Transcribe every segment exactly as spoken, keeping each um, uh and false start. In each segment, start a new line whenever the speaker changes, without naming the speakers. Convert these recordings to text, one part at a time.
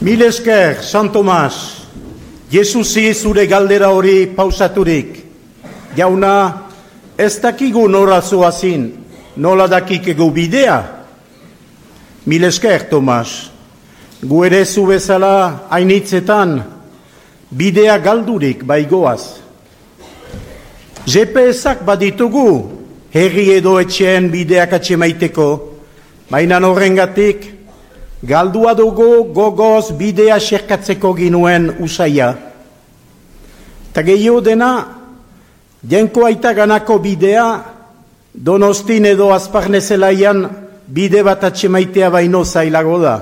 Mil esker, San Tomas, Jesusi zure galdera hori pausaturik. Jauna, ez dakigu nora zoazin, nola dakikegu bidea. Mil esker, Tomas, gu ere zu bezala hainitzetan, bidea galdurik baigoaz. G P S-ak baditugu, herri edo etxeen bideak atxemaiteko, baina horrengatik, galdua dugu gogoz bidea xerkatzeko ginuen usaia. Ta gehiago dena, jenko aita ganako bidea, Donostin edo Azparnezelaian bide bat atxemaitea baino zailago da.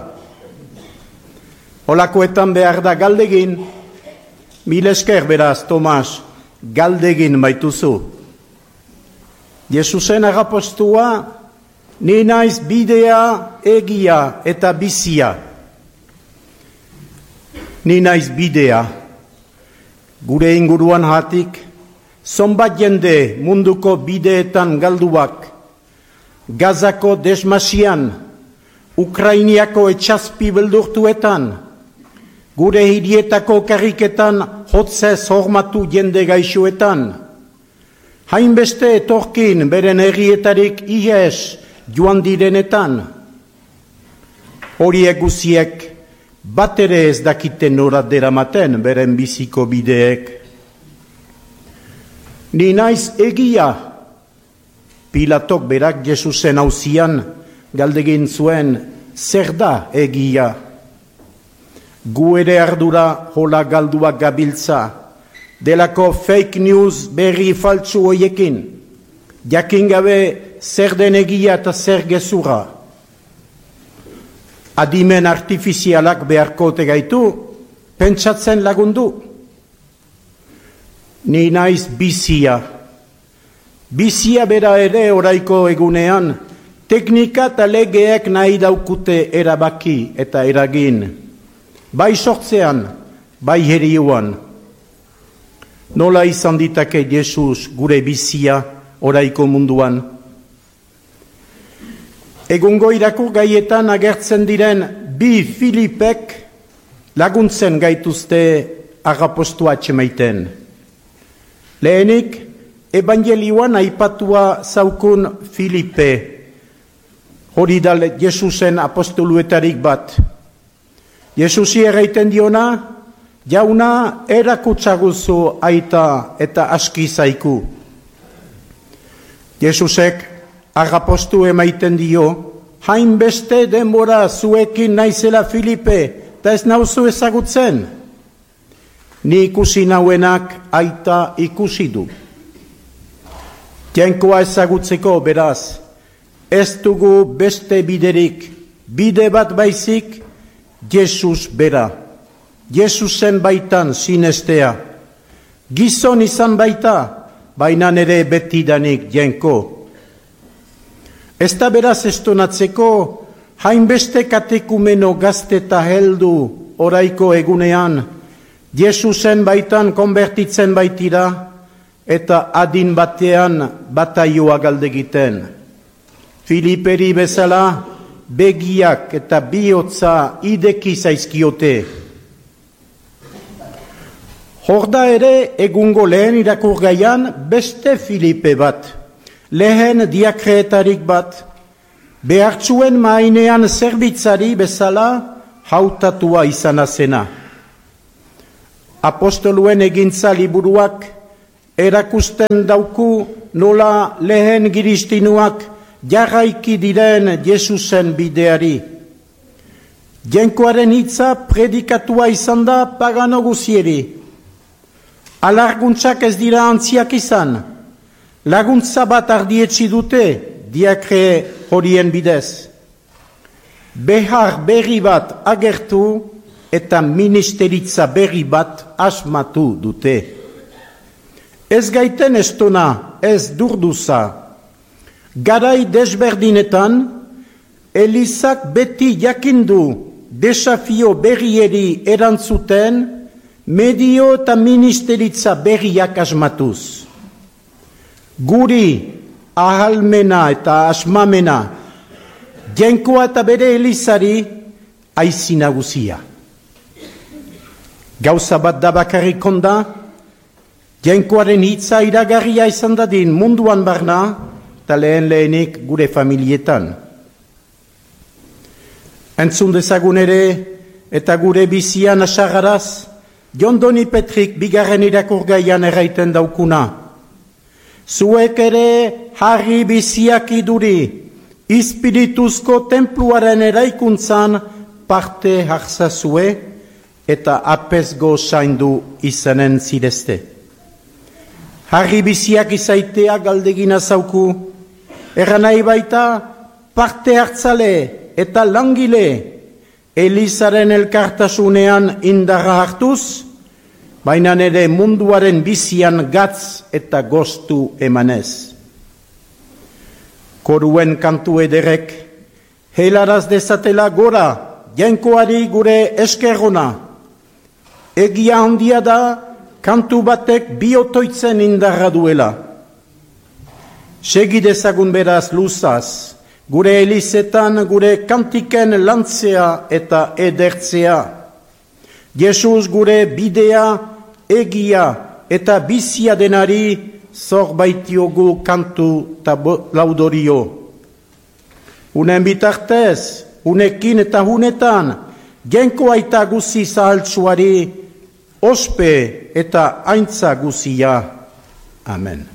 Olakoetan behar da galdegin, mil esker beraz, Tomas, galdegin baituzu. Jesusen agapostua, ni naiz bidea, egia eta bizia. Ni naiz bidea. Gure inguruan hatik, zonbat jende munduko bideetan galduak, Gazako desmasian, Ukrainiako etxazpi beldurtuetan, gure hirietako karriketan hotzez hormatu jende gaixoetan, hainbeste etorkin beren herrietarik ihes joan direnetan. Horiek guziek bat ere ez dakiten nora deramaten beren biziko bideek. Ni naiz egia, Pilatok berak Jesusen auzian galdegin zuen zer da egia. Gu ere ardura hola galduak gabiltza, delako fake news berri faltsu hoiekin, jakin gabe zer den egia eta zer gezurra. Adimen artifizialak beharko ote gaitu, pentsatzen lagundu. Ni naiz bizia. Bizia bera ere oraiko egunean, teknika eta legeek nahi daukute erabaki eta eragin. Bai sortzean, bai herioan. Nola izan ditake Jesus gure bizia oraiko munduan? Egungo irakur gaietan agertzen diren bi Filipek laguntzen gaituzte agapostua atxemaiten. Lehenik, evangelioan aipatua zaukun Filipe, hori da Jesusen apostoluetarik bat. Jesusi erraiten diona, jauna erakutsaguzu aita eta aski zaiku. Jesusek agapostu emaiten dio, hainbeste denbora zuekin naizela Filipe, eta ez nauzu ezagutzen. Ni ikusi nauenak aita ikusi du. Jainkoa ezagutzeko beraz, ez dugu beste biderik, bide bat baizik, Jesus bera. Jesusen baitan sinestea. Gizon izan baita, baina nere betidanik jainko. Ez da beraz estonatzeko, hainbeste katekumeno gazte eta heldu oraiko egunean, Jesusen baitan konbertitzen baitira, eta adin batean bataioa galdegiten. Filiperi bezala, begiak eta bihotza ideki zaizkiote. Horda ere egungo lehen irakurgaian beste Filipe bat, lehen diakreetarik bat, behartzuen mainean zerbitzari bezala hautatua izana zena. Apostoluen egintza liburuak erakusten dauku nola lehen giristinuak jarraiki diren Jesusen bideari. Jenkoaren hitza predikatua izan da pagano guzieri. Alarguntzak ez dira antziak izan. Laguntza bat ardietsi dute diakre horien bidez. Behar berri bat agertu eta ministeritza berri bat asmatu dute. Ez gaiten estona, ez durduza. Garai desberdinetan, Elizak beti jakindu desafio berrieri erantzuten, medio eta ministeritza berriak asmatuz. Guri ahalmena eta asmamena, jenkoa eta bere Elizari aizi nagusia. Gauza bat da bakarrik onda, jainkoaren hitza iragarria izan dadin munduan barna, eta lehen lehenik gure familietan. Entzun dezagun ere, eta gure bizian asagaraz, Jon Doni Petrik bigarren irakurgaian erraiten daukuna. Zuek ere harri biziak iduri, ispirituzko tenpluaren eraikuntzan parte hartzazue eta apezgo zaindu izanen zirezte. Harri biziak izaitea galdegina zauku, erranai baita parte hartzale eta langile, Elizaren elkartasunean indarra hartuz, baina nere munduaren bizian gatz eta gostu emanez. Koruen kantu ederek, helaraz dezatela gora, jainkoari gure eskerrona. Egia handia da, kantu batek biotoitzen indarra duela. Segi dezagun beraz luzaz, gure elizetan, gure kantiken lantzea eta edertzea. Jesus gure bidea, egia eta bizia denari zor baitiogu kantu eta laudorio. Unen bitartez, unekin eta hunetan, genko aita guzi zahaltsuari, ospe eta aintza guzia. Amen.